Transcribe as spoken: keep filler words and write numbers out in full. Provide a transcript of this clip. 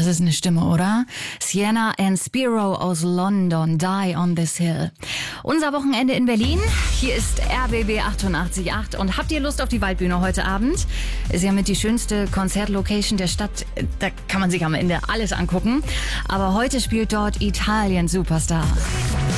Das ist eine Stimme, oder? Sienna and Spiro aus London, Die on this Hill. Unser Wochenende in Berlin. Hier ist R B B achtundachtzig Komma acht. Und habt ihr Lust auf die Waldbühne heute Abend? Ist ja mit die schönste Konzertlocation der Stadt. Da kann man sich am Ende alles angucken. Aber heute spielt dort Italien Superstar.